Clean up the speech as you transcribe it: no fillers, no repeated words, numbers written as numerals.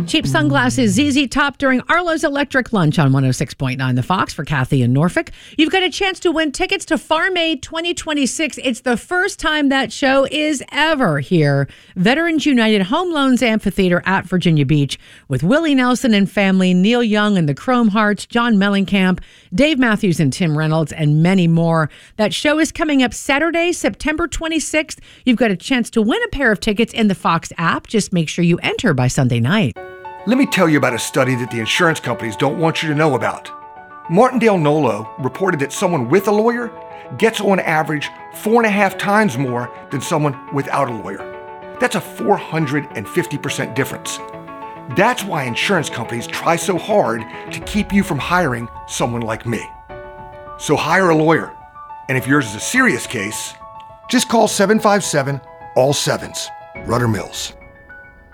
Cheap sunglasses, ZZ Top during Arlo's Electric Lunch on 106.9 The Fox for Kathy in Norfolk. You've got a chance to win tickets to Farm Aid 2026. It's the first time that show is ever here. Veterans United Home Loans Amphitheater at Virginia Beach with Willie Nelson and family, Neil Young and the Chrome Hearts, John Mellencamp, Dave Matthews and Tim Reynolds, and many more. That show is coming up Saturday, September 26th. You've got a chance to win a pair of tickets in the Fox app. Just make sure you enter by Sunday night. Let me tell you about a study that the insurance companies don't want you to know about. Martindale Nolo reported that someone with a lawyer gets on average 4.5 times more than someone without a lawyer. That's a 450% difference. That's why insurance companies try so hard to keep you from hiring someone like me. So hire a lawyer. And if yours is a serious case, just call 757-ALL-7s, Rudder Mills.